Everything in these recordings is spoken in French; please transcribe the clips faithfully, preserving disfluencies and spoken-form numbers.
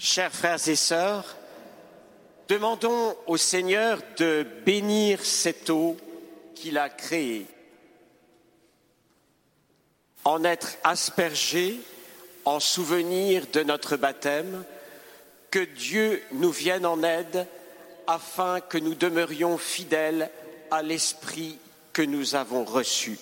Chers frères et sœurs, demandons au Seigneur de bénir cette eau qu'il a créée, en être aspergée en souvenir de notre baptême, que Dieu nous vienne en aide afin que nous demeurions fidèles à l'Esprit que nous avons reçu.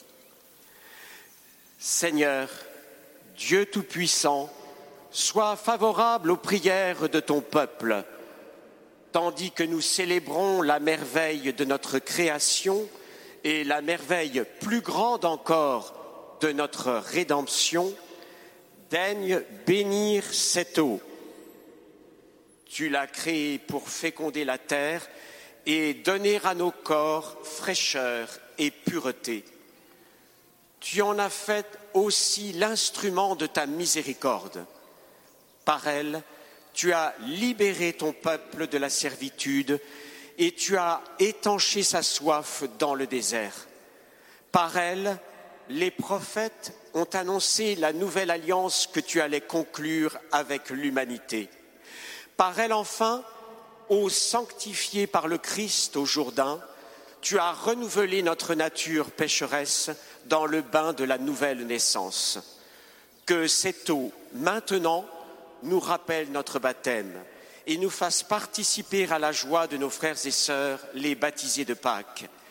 Seigneur, Dieu Tout-Puissant, sois favorable aux prières de ton peuple, tandis que nous célébrons la merveille de notre création et la merveille plus grande encore de notre rédemption. Daigne bénir cette eau. Tu l'as créée pour féconder la terre et donner à nos corps fraîcheur et pureté. Tu en as fait aussi l'instrument de ta miséricorde. Par elle, tu as libéré ton peuple de la servitude et tu as étanché sa soif dans le désert. Par elle, les prophètes ont annoncé la nouvelle alliance que tu allais conclure avec l'humanité. Par elle, enfin, ô sanctifié par le Christ au Jourdain, tu as renouvelé notre nature pécheresse dans le bain de la nouvelle naissance. Que cette eau, maintenant, nous rappelle notre baptême et nous fasse participer à la joie de nos frères et sœurs, les baptisés de Pâques.